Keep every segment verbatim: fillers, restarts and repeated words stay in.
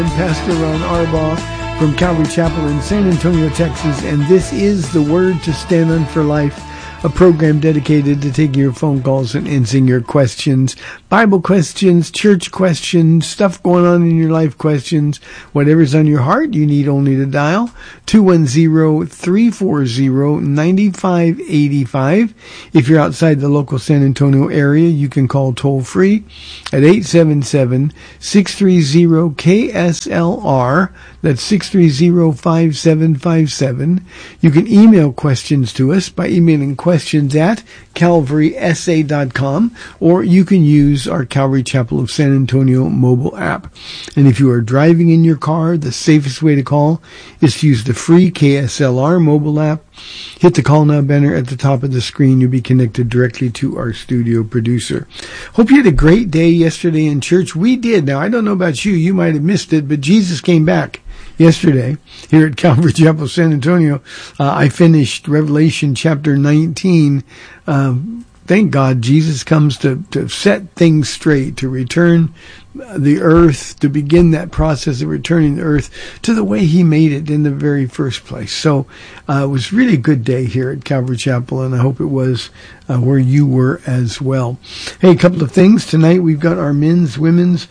Pastor Ron Arbaugh from Calvary Chapel in San Antonio, Texas, and this is The Word to Stand On for Life, a program dedicated to taking your phone calls and answering your questions, Bible questions, church questions, stuff going on in your life questions, whatever's on your heart, you need only to dial two one zero, three four zero, nine five eight five. If you're outside the local San Antonio area, you can call toll free at eight seven seven, six three zero, K S L R. That's six three zero, five seven five seven. You can email questions to us by emailing questions at calvary s a dot com, or you can use our Calvary Chapel of San Antonio mobile app. And if you are driving in your car, the safest way to call is to use the free K S L R mobile app. Hit the Call Now banner at the top of the screen. You'll be connected directly to our studio producer. Hope you had a great day yesterday in church. We did. Now, I don't know about you. You might have missed it, but Jesus came back yesterday here at Calvary Chapel, San Antonio. Uh, I finished Revelation chapter nineteen. Um, thank God Jesus comes to, to set things straight, to return the earth, to begin that process of returning the earth to the way he made it in the very first place. So uh, it was really a good day here at Calvary Chapel, and I hope it was uh, where you were as well. Hey, a couple of things. Tonight we've got our men's, women's,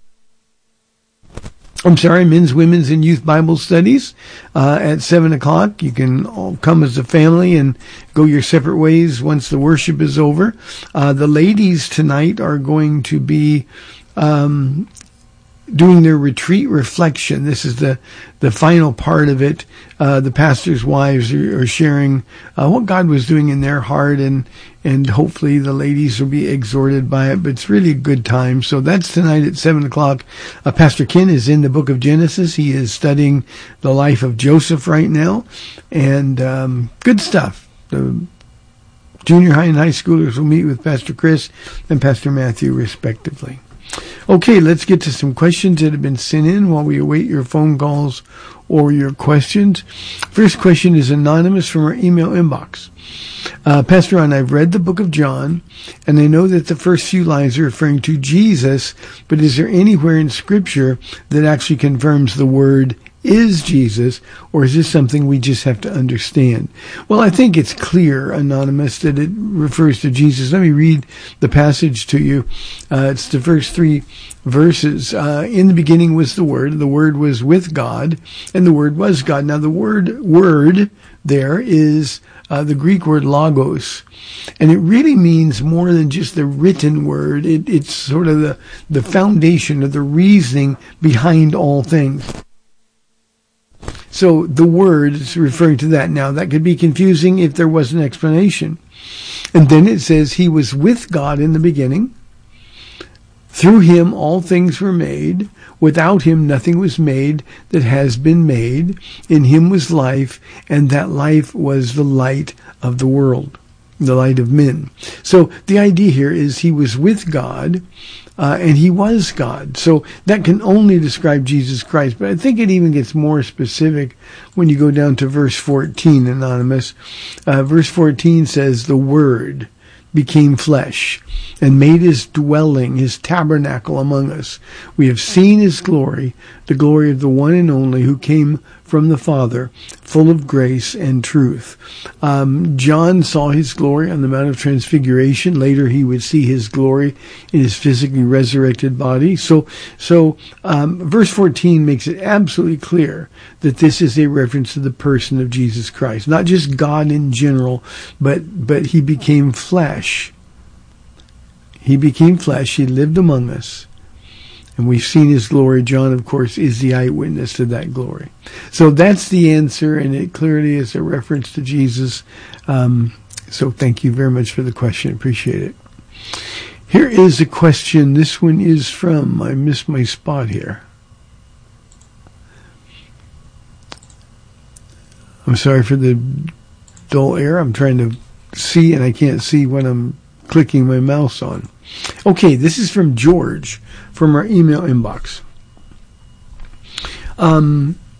I'm sorry, men's, women's, and youth Bible studies uh, at seven o'clock. You can all come as a family and go your separate ways once the worship is over. Uh, the ladies tonight are going to be um, doing their retreat reflection. This is the, the final part of it. Uh, the pastors' wives are, are sharing uh, what God was doing in their heart, and and hopefully the ladies will be exhorted by it. But it's really a good time. So that's tonight at seven o'clock. Uh, Pastor Ken is in the book of Genesis. He is studying the life of Joseph right now, and um, good stuff. The junior high and high schoolers will meet with Pastor Chris and Pastor Matthew, respectively. Okay, let's get to some questions that have been sent in while we await your phone calls or your questions. First question is anonymous from our email inbox. Uh, Pastor Ron, I've read the book of John, and I know that the first few lines are referring to Jesus, but is there anywhere in Scripture that actually confirms the word is Jesus, or is this something we just have to understand? Well, I think it's clear, anonymous, that it refers to Jesus. Let me read the passage to you. Uh, it's the first three verses. Uh, in the beginning was the Word. The Word was with God, and the Word was God. Now, the word word there is uh, the Greek word logos, and it really means more than just the written word. It, it's sort of the, the foundation of the reasoning behind all things. So the word is referring to that. Now, that could be confusing if there was an explanation. And then it says he was with God in the beginning. Through him all things were made. Without him nothing was made that has been made. In him was life, and that life was the light of the world, the light of men. So the idea here is he was with God, uh, and he was God. So that can only describe Jesus Christ. But I think it even gets more specific when you go down to verse fourteen, anonymous. Uh, verse fourteen says, the Word became flesh and made his dwelling, his tabernacle among us. We have seen his glory, the glory of the one and only who came from the Father, full of grace and truth. Um, John saw his glory on the Mount of Transfiguration. Later he would see his glory in his physically resurrected body. So, so um, verse fourteen makes it absolutely clear that this is a reference to the person of Jesus Christ. Not just God in general, but, but he became flesh. He became flesh. He lived among us. And we've seen his glory. John, of course, is the eyewitness to that glory. So that's the answer, and it clearly is a reference to Jesus. Um, so thank you very much for the question. Appreciate it. Here is a question. This one is from, I missed my spot here. I'm sorry for the dull air. I'm trying to see, and I can't see when I'm clicking my mouse on. Okay, this is from George from our email inbox. Um,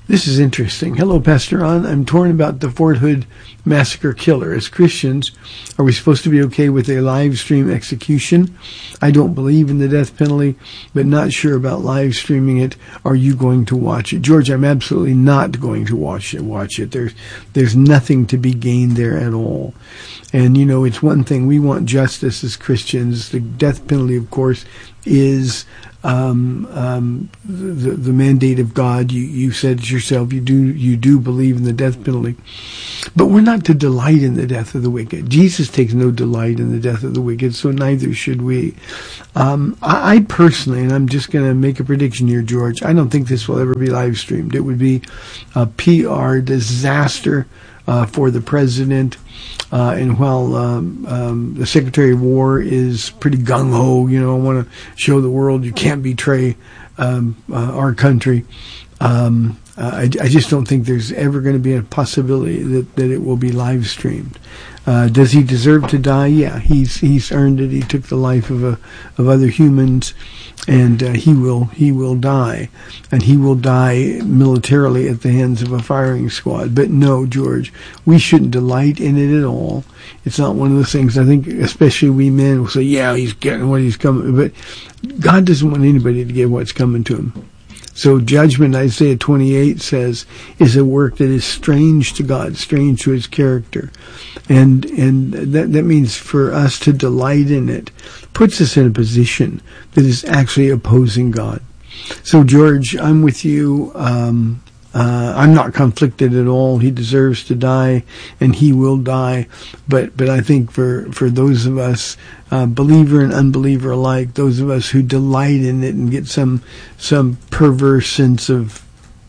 This is interesting. Hello, Pastor Ron. I'm torn about the Fort Hood massacre killer. As Christians, are we supposed to be okay with a live stream execution? I don't believe in the death penalty, but not sure about live streaming it. Are you going to watch it? George, I'm absolutely not going to watch it. Watch it. There's, there's nothing to be gained there at all. And, you know, it's one thing. We want justice as Christians. The death penalty, of course, is Um, um, the, the mandate of God. You, you said it yourself, you do, you do believe in the death penalty, but we're not to delight in the death of the wicked. Jesus takes no delight in the death of the wicked, so neither should we. Um, I, I personally, and I'm just going to make a prediction here, George, I don't think this will ever be live streamed. It would be a P R disaster Uh, for the president, uh, and while um, um, the Secretary of War is pretty gung-ho, you know, want to show the world you can't betray um, uh, our country, um, I, I just don't think there's ever going to be a possibility that, that it will be live streamed. Uh, does he deserve to die? Yeah, he's he's earned it. He took the life of a of other humans, and uh, he will he will die, and he will die militarily at the hands of a firing squad. But no, George, we shouldn't delight in it at all. It's not one of those things. I think, especially we men, will say, "Yeah, he's getting what he's coming," but God doesn't want anybody to get what's coming to him. So judgment, Isaiah twenty-eight says, is a work that is strange to God, strange to his character. And and that that means for us to delight in it, puts us in a position that is actually opposing God. So George, I'm with you. Um, uh, I'm not conflicted at all. He deserves to die, and he will die. But but I think for, for those of us, uh, believer and unbeliever alike, those of us who delight in it and get some some perverse sense of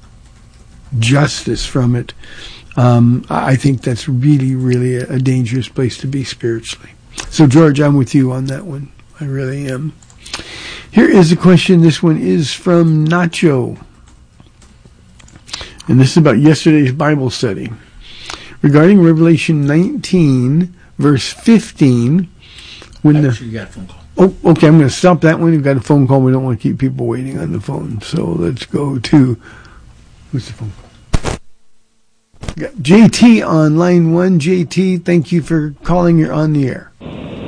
justice from it, um, I think that's really, really a, a dangerous place to be spiritually. So George, I'm with you on that one. I really am. Here is a question. This one is from Nacho. And this is about yesterday's Bible study. Regarding Revelation nineteen, verse fifteen, when the... Actually, you got a phone call. Oh, okay, I'm going to stop that one. We've got a phone call. We don't want to keep people waiting on the phone. So let's go to... Who's the phone call? Got J T on line one. J T, thank you for calling. You're on the air.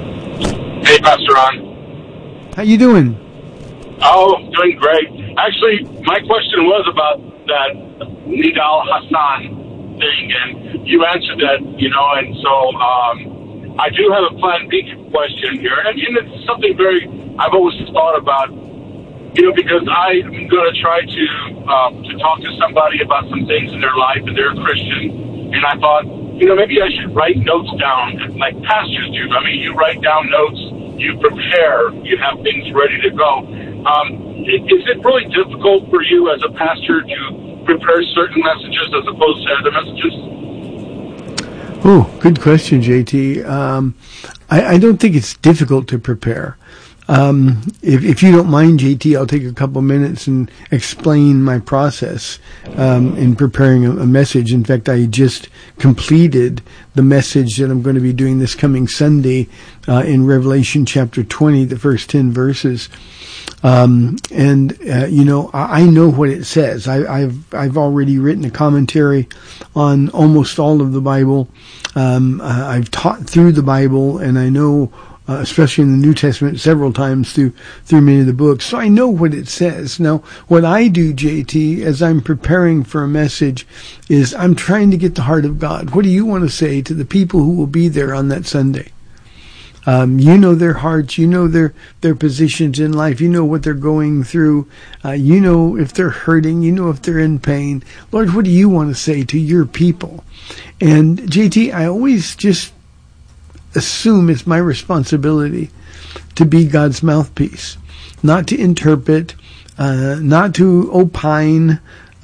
Hey, Pastor Ron. How you doing? Oh, doing great. Actually, my question was about that Nidal Hassan thing, and you answered that, you know, and so um, I do have a Plan B question here, and, and it's something very, I've always thought about, you know, because I'm going to try to um, to talk to somebody about some things in their life, and they're a Christian, and I thought, you know, maybe I should write notes down, like pastors do. I mean, you write down notes, you prepare, you have things ready to go. Um, is it really difficult for you as a pastor to prepare certain messages as opposed to other messages? Oh, good question, J T. Um, I, I don't think it's difficult to prepare. Um, if, if you don't mind, J T, I'll take a couple minutes and explain my process um, in preparing a, a message. In fact, I just completed the message that I'm going to be doing this coming Sunday uh, in Revelation chapter twenty, the first ten verses. Um, and, uh, you know, I, I know what it says. I, I've, I've already written a commentary on almost all of the Bible. Um, uh, I've taught through the Bible, and I know, uh, especially in the New Testament, several times through, through many of the books. So I know what it says. Now, what I do, J T, as I'm preparing for a message is I'm trying to get the heart of God. What do you want to say to the people who will be there on that Sunday? Um, you know their hearts, you know their, their positions in life, you know what they're going through, uh, you know if they're hurting, you know if they're in pain. Lord, what do you want to say to your people? And J T, I always just assume it's my responsibility to be God's mouthpiece, not to interpret, uh, not to opine,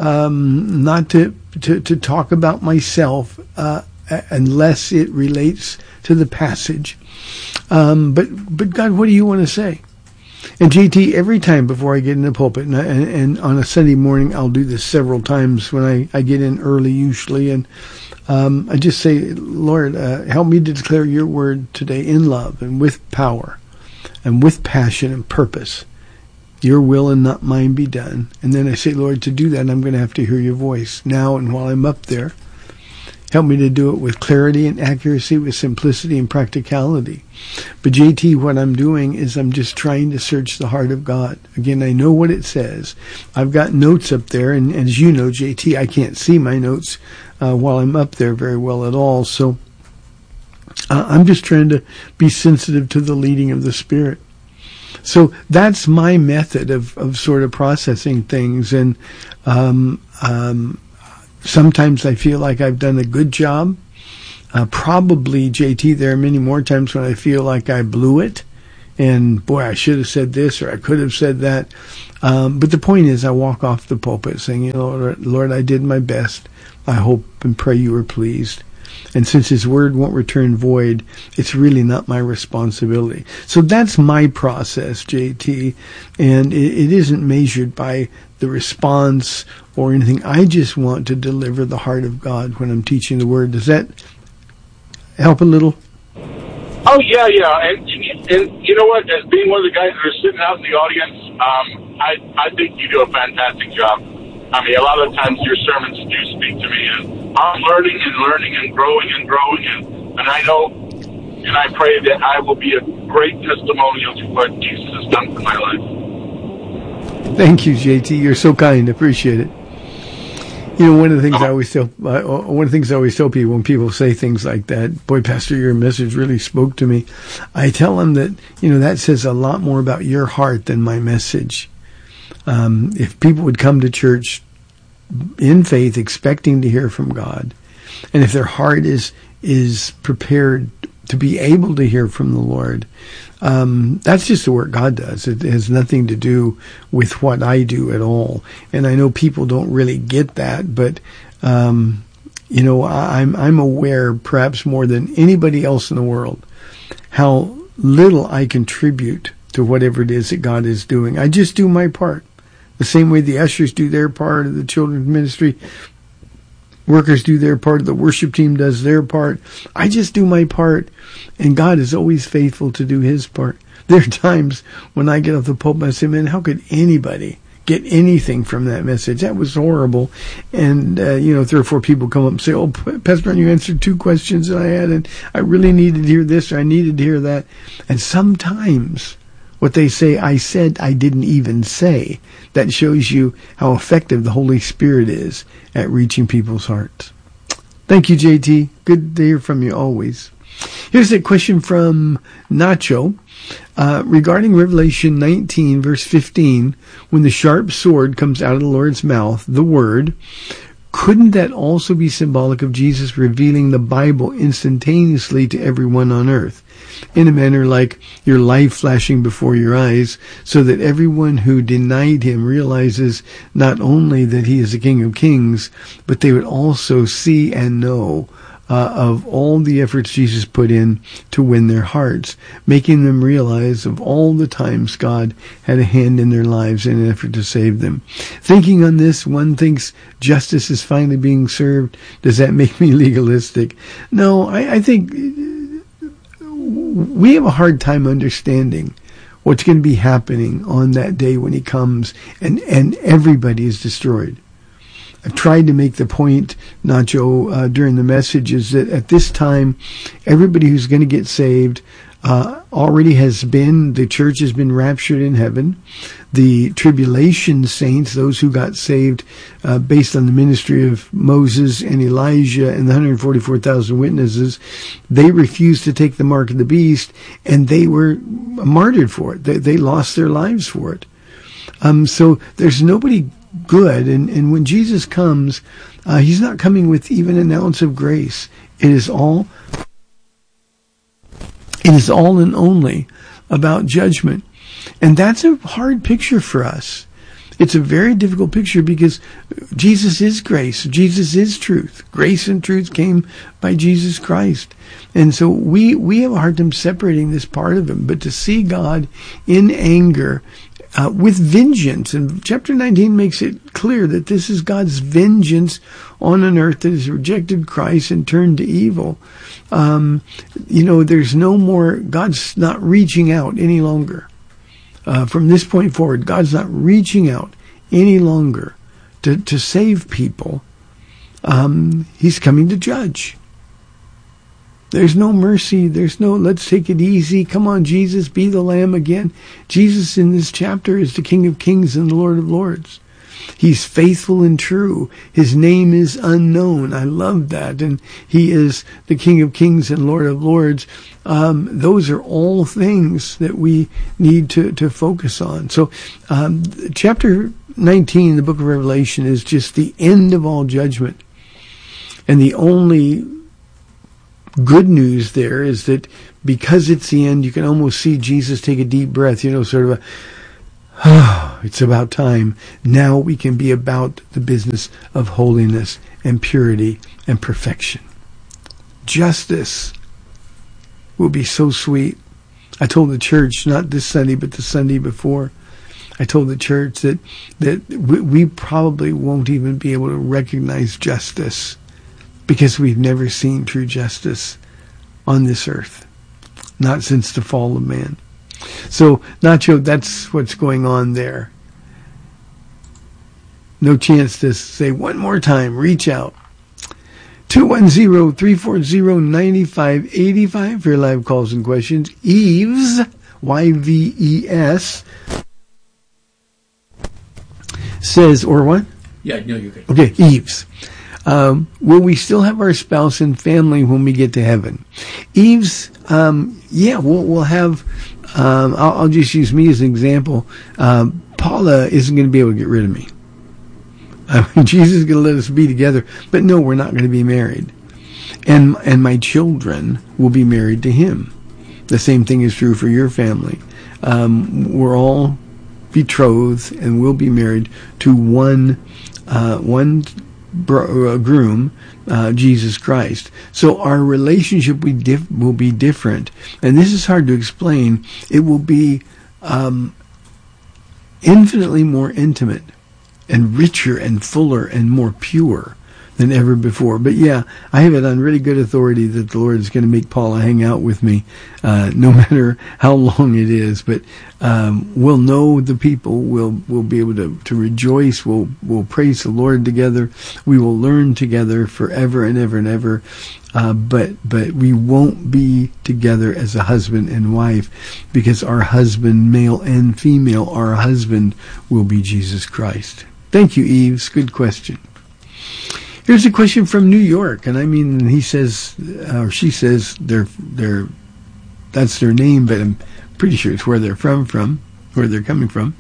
um, not to, to, to talk about myself, uh, unless it relates to the passage. Um, but, but God, what do you want to say? And J T, every time before I get in the pulpit, and, I, and, and on a Sunday morning, I'll do this several times when I, I get in early usually, and um, I just say, Lord, uh, help me to declare your word today in love and with power and with passion and purpose. your will and not mine be done. And then I say, Lord, to do that, I'm going to have to hear your voice now and while I'm up there. Help me to do it with clarity and accuracy, with simplicity and practicality. But J T, what I'm doing is I'm just trying to search the heart of God. Again, I know what it says. I've got notes up there, and as you know, J T, I can't see my notes uh, while I'm up there very well at all. So uh, I'm just trying to be sensitive to the leading of the Spirit. So that's my method of, of sort of processing things. And um, um, sometimes I feel like I've done a good job. Uh, probably, J T, there are many more times when I feel like I blew it. And, boy, I should have said this or I could have said that. Um, but the point is I walk off the pulpit saying, you know, Lord, Lord, I did my best. I hope and pray you were pleased. And since his word won't return void, it's really not my responsibility. So that's my process, J T. And it, it isn't measured by the response or anything. I just want to deliver the heart of God when I'm teaching the word. Does that help a little? Oh, yeah, yeah. And, and you know what? As being one of the guys that are sitting out in the audience, um, I, I think you do a fantastic job. I mean, a lot of times your sermons do speak to me, and I'm learning and learning and growing and growing, and, and I know and I pray that I will be a great testimonial to what Jesus has done for my life. Thank you, J T. You're so kind. Appreciate it. You know, one of the things I always tell, uh, one of the things I always tell people when people say things like that, boy, Pastor, your message really spoke to me. I tell them that, you know, that says a lot more about your heart than my message. Um, if people would come to church in faith, expecting to hear from God, and if their heart is is prepared to be able to hear from the Lord, um, that's just the work God does. It has nothing to do with what I do at all. And I know people don't really get that, but um, you know, I'm I'm aware, perhaps more than anybody else in the world, how little I contribute to whatever it is that God is doing. I just do my part. The same way the ushers do their part of the children's ministry, workers do their part, the worship team does their part. I just do my part, and God is always faithful to do his part. There are times when I get off the pulpit and I say, man, how could anybody get anything from that message? That was horrible. And, uh, you know, three or four people come up and say, oh, Pastor Ron, you answered two questions that I had, and I really needed to hear this, or I needed to hear that. And sometimes what they say, I said I didn't even say. That shows you how effective the Holy Spirit is at reaching people's hearts. Thank you, J T. Good to hear from you always. Here's a question from Nacho uh, regarding Revelation nineteen, verse fifteen. When the sharp sword comes out of the Lord's mouth, the word, couldn't that also be symbolic of Jesus revealing the Bible instantaneously to everyone on earth, in a manner like your life flashing before your eyes, so that everyone who denied him realizes not only that he is the King of Kings, but they would also see and know uh, of all the efforts Jesus put in to win their hearts, making them realize of all the times God had a hand in their lives in an effort to save them. Thinking on this, one thinks justice is finally being served. Does that make me legalistic? No, I, I think we have a hard time understanding what's going to be happening on that day when he comes and, and everybody is destroyed. I've tried to make the point, Nacho, uh, during the message, is that at this time, everybody who's going to get saved uh, already has been, the church has been raptured in heaven. The tribulation saints, those who got saved uh, based on the ministry of Moses and Elijah and the one hundred forty-four thousand witnesses, they refused to take the mark of the beast, and they were martyred for it. They, they lost their lives for it. Um, so there's nobody good, and, and when Jesus comes, uh, he's not coming with even an ounce of grace. It is all, it is all and only about judgment. And that's a hard picture for us. It's a very difficult picture because Jesus is grace. Jesus is truth. Grace and truth came by Jesus Christ. And so we, we have a hard time separating this part of him. But to see God in anger, uh, with vengeance, and chapter nineteen makes it clear that this is God's vengeance on an earth that has rejected Christ and turned to evil. Um, you know, there's no more, God's not reaching out any longer. Uh, from this point forward, God's not reaching out any longer to, to save people. Um, he's coming to judge. There's no mercy. There's no, let's take it easy. Come on, Jesus, be the Lamb again. Jesus in this chapter is the King of Kings and the Lord of Lords. He's faithful and true. His name is unknown. I love that. And he is the King of Kings and Lord of Lords. Um, those are all things that we need to, to focus on. So um, chapter nineteen, the book of Revelation, is just the end of all judgment. And the only good news there is that because it's the end, you can almost see Jesus take a deep breath, you know, sort of a, oh, it's about time. Now we can be about the business of holiness and purity and perfection. Justice will be so sweet. I told the church, not this Sunday, but the Sunday before, I told the church that, that we, we probably won't even be able to recognize justice because we've never seen true justice on this earth, not since the fall of man. So, Nacho, that's what's going on there. No chance to say one more time. Reach out. two one zero, three four zero, nine five eight five for your live calls and questions. Eves, Y V E S, says, or what? Yeah, no, you're good. Okay, Eves. Um, will we still have our spouse and family when we get to heaven? Eves, um, yeah, we'll, we'll have, um, I'll, I'll just use me as an example. Um, Paula isn't going to be able to get rid of me. I mean, Jesus is going to let us be together, but no, we're not going to be married. And, and my children will be married to him. The same thing is true for your family. Um, we're all betrothed and will be married to one, uh, one, Bro, uh, groom, uh, Jesus Christ. So our relationship we dif- will be different. And this is hard to explain. It will be um, infinitely more intimate and richer and fuller and more pure than ever before. But yeah, I have it on really good authority that the Lord is going to make Paula hang out with me, uh, no matter how long it is. But um, we'll know the people. We'll we'll be able to, to rejoice. We'll we'll praise the Lord together. We will learn together forever and ever and ever. Uh, but but we won't be together as a husband and wife, because our husband, male and female, our husband will be Jesus Christ. Thank you, Eves. Good question. Here's a question from New York, and I mean, he says, or she says, they're, they're, that's their name, but I'm pretty sure it's where they're from, from, where they're coming from.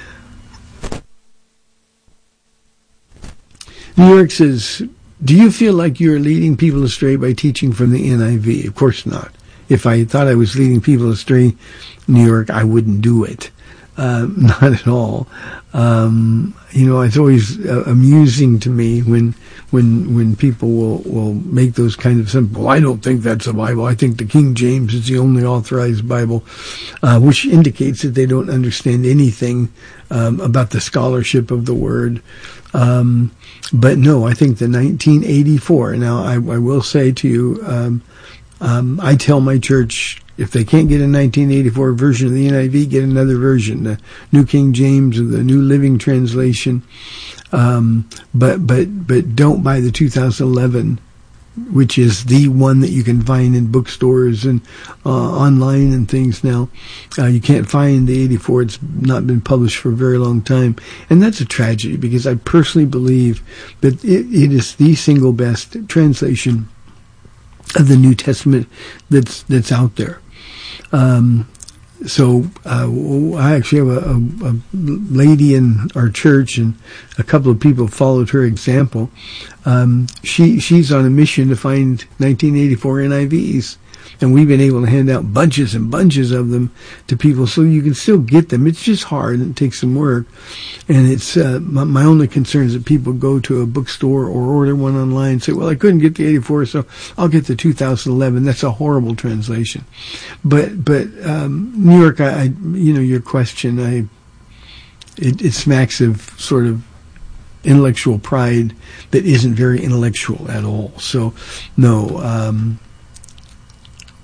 New York says, do you feel like you're leading people astray by teaching from the N I V? Of course not. If I thought I was leading people astray, New York, I wouldn't do it. Uh, not at all. Um, you know, it's always uh, amusing to me when when when people will, will make those kind of simple, well, I don't think that's a Bible. I think the King James is the only authorized Bible, uh, which indicates that they don't understand anything um, about the scholarship of the Word. Um, but no, I think the nineteen eighty-four, now I, I will say to you, um, um, I tell my church, if they can't get a nineteen eighty-four version of the N I V, get another version, the New King James or the New Living Translation. Um, but but but don't buy the two thousand eleven, which is the one that you can find in bookstores and uh, online and things now. Uh, you can't find the eighty-four. It's not been published for a very long time. And that's a tragedy, because I personally believe that it, it is the single best translation of the New Testament that's that's out there. Um, so uh, I actually have a, a, a lady in our church, and a couple of people followed her example. Um, she she's on a mission to find nineteen eighty-four N I Vs, and we've been able to hand out bunches and bunches of them to people, so you can still get them. It's just hard and it takes some work. And it's uh, my, my only concern is that people go to a bookstore or order one online and say, well, I couldn't get the eighty-four, so I'll get the two thousand eleven. That's a horrible translation. But but um, New York, I, I you know your question, I it, it smacks of sort of intellectual pride that isn't very intellectual at all. So no. Um,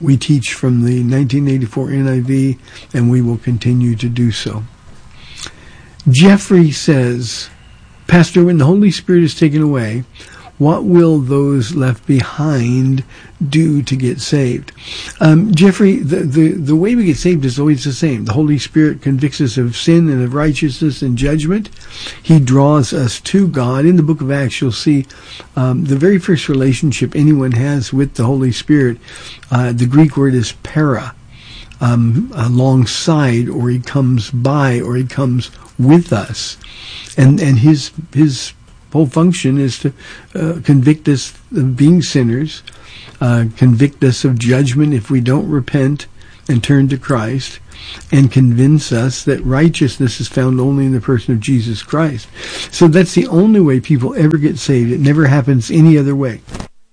We teach from the nineteen eighty-four N I V, and we will continue to do so. Jeffrey says, Pastor, when the Holy Spirit is taken away, what will those left behind do to get saved? Um, Jeffrey, the, the, the way we get saved is always the same. The Holy Spirit convicts us of sin and of righteousness and judgment. He draws us to God. In the book of Acts, you'll see um, the very first relationship anyone has with the Holy Spirit. Uh, the Greek word is para, um, alongside, or he comes by, or he comes with us. And, and his, his whole function is to uh, convict us of being sinners, uh, convict us of judgment if we don't repent and turn to Christ, and convince us that righteousness is found only in the person of Jesus Christ. So that's the only way people ever get saved. It never happens any other way.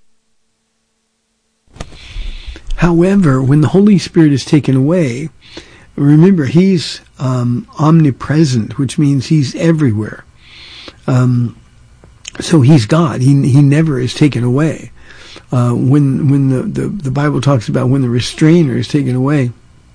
However, when the Holy Spirit is taken away, remember, he's um, omnipresent, which means he's everywhere. Um, So he's God. He he never is taken away. Uh, when when the, the, the Bible talks about when the restrainer is taken away,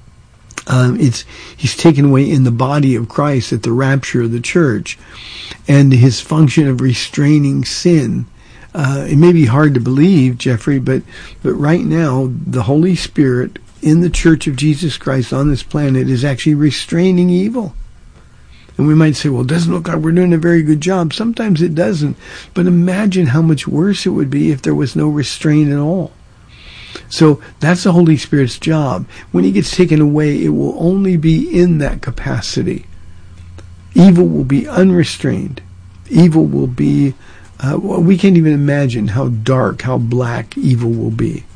um, it's he's taken away in the body of Christ at the rapture of the church, and his function of restraining sin. Uh, it may be hard to believe, Jeffrey, but but right now the Holy Spirit in the Church of Jesus Christ on this planet is actually restraining evil. And we might say, well, it doesn't look like we're doing a very good job. Sometimes it doesn't. But imagine how much worse it would be if there was no restraint at all. So that's the Holy Spirit's job. When he gets taken away, it will only be in that capacity. Evil will be unrestrained. Evil will be, uh, well, we can't even imagine how dark, how black evil will be.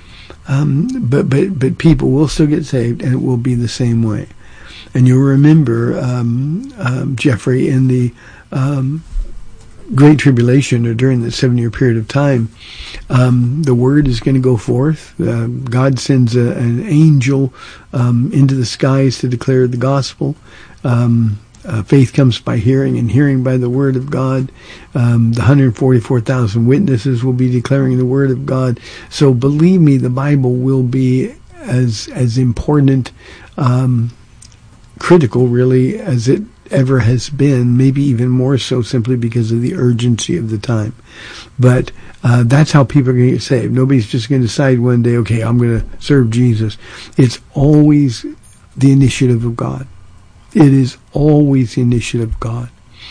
Um, but, but, but people will still get saved, and it will be the same way. And you'll remember, um, um, Jeffrey, in the um, Great Tribulation, or during the seven-year period of time, um, the word is going to go forth. Uh, God sends a, an angel um, into the skies to declare the gospel. Um, uh, faith comes by hearing, and hearing by the word of God. Um, the one hundred forty-four thousand witnesses will be declaring the word of God. So believe me, the Bible will be as as important, um, critical really, as it ever has been, maybe even more so, simply because of the urgency of the time. But uh, that's how people are going to get saved. Nobody's just going to decide one day, okay, I'm going to serve Jesus. It's always the initiative of God. It is always the initiative of God.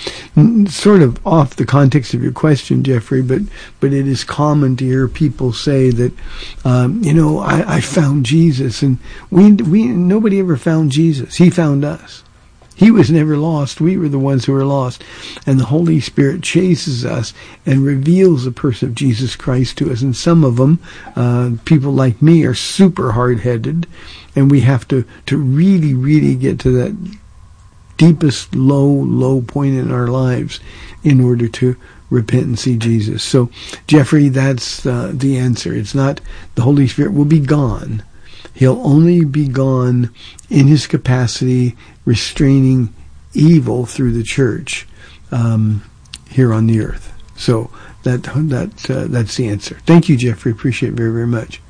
Sort of off the context of your question, Jeffrey, but but it is common to hear people say that, um, you know, I, I found Jesus, and we we nobody ever found Jesus. He found us. He was never lost. We were the ones who were lost, and the Holy Spirit chases us and reveals the person of Jesus Christ to us. And some of them, uh, people like me, are super hard-headed, and we have to to really, really get to that deepest low, low point in our lives in order to repent and see Jesus. So, Jeffrey, that's uh, the answer. It's not the Holy Spirit will be gone. He'll only be gone in his capacity restraining evil through the church um, here on the earth. So that that uh, that's the answer. Thank you, Jeffrey. Appreciate it very, very much.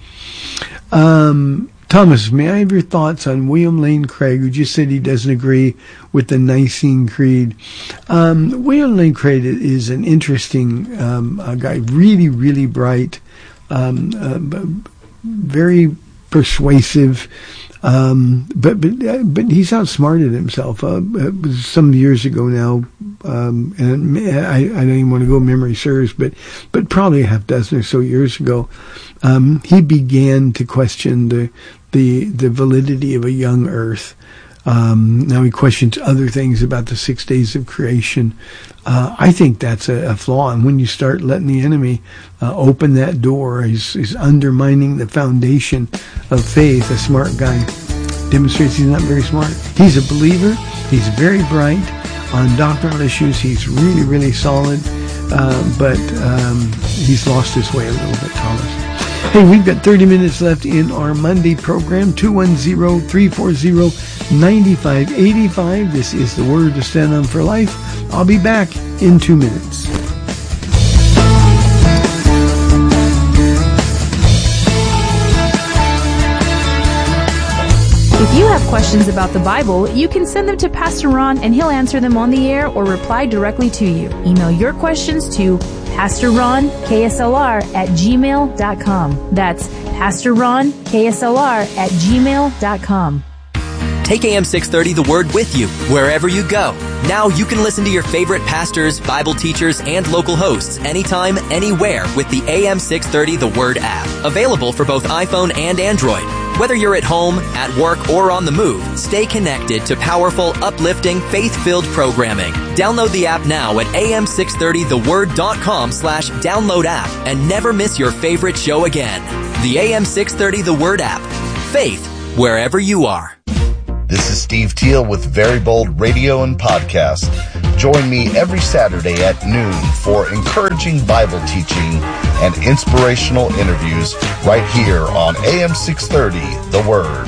Um, Thomas, may I have your thoughts on William Lane Craig, who just said he doesn't agree with the Nicene Creed? Um, William Lane Craig is an interesting um, a guy, really, really bright, um, uh, very persuasive, um, but but uh, but he's outsmarted himself. Uh, it was some years ago now, um, and I, I don't even want to go memory serves, but but probably a half dozen or so years ago, um, he began to question the the the validity of a young earth. Um, now he questions other things about the six days of creation. Uh, I think that's a, a flaw. And when you start letting the enemy uh, open that door, he's, he's undermining the foundation of faith. A smart guy demonstrates he's not very smart. He's a believer. He's very bright on doctrinal issues. He's really, really solid. Uh, but um, he's lost his way a little bit, Thomas. Hey, we've got thirty minutes left in our Monday program, two one zero, three four zero, nine five eight five. This is the Word to Stand On for Life. I'll be back in two minutes. If you have questions about the Bible, you can send them to Pastor Ron and he'll answer them on the air or reply directly to you. Email your questions to Pastor Ron K S L R at gmail dot com. That's Pastor Ron K S L R at gmail dot com. Take A M six thirty The Word with you wherever you go. Now you can listen to your favorite pastors, Bible teachers, and local hosts anytime, anywhere with the A M six thirty The Word app. Available for both iPhone and Android. Whether you're at home, at work, or on the move, stay connected to powerful, uplifting, faith-filled programming. Download the app now at A M six thirty the word dot com slash download app and never miss your favorite show again. The A M six thirty The Word app. Faith wherever you are. This is Steve Teal with Very Bold Radio and Podcast. Join me every Saturday at noon for encouraging Bible teaching and inspirational interviews right here on A M six thirty The Word.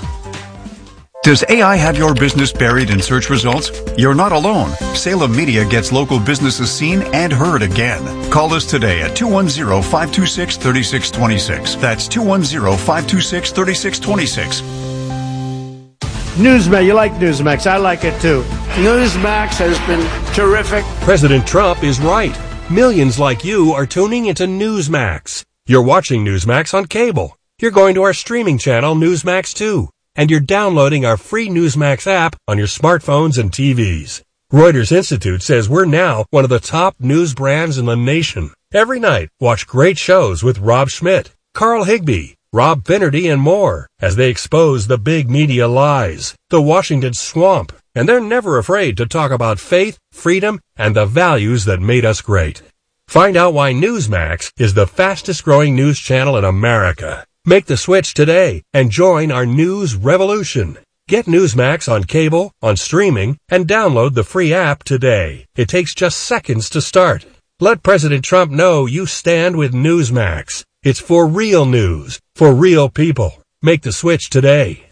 Does A I have your business buried in search results? You're not alone. Salem Media gets local businesses seen and heard again. Call us today at two one zero, five two six, three six two six. That's two one zero, five two six, three six two six. Newsmax, you like Newsmax. I like it too. Newsmax has been terrific. President Trump is right. Millions like you are tuning into Newsmax. You're watching Newsmax on cable. You're going to our streaming channel, Newsmax two. And you're downloading our free Newsmax app on your smartphones and T Vs. Reuters Institute says we're now one of the top news brands in the nation. Every night, watch great shows with Rob Schmidt, Carl Higbee, Rob Finnerty, and more as they expose the big media lies, the Washington swamp, and they're never afraid to talk about faith, freedom, and the values that made us great. Find out why Newsmax is the fastest growing news channel in America. Make the switch today and join our news revolution. Get Newsmax on cable, on streaming, and download the free app today. It takes just seconds to start. Let President Trump know you stand with Newsmax. It's for real news, for real people. Make the switch today.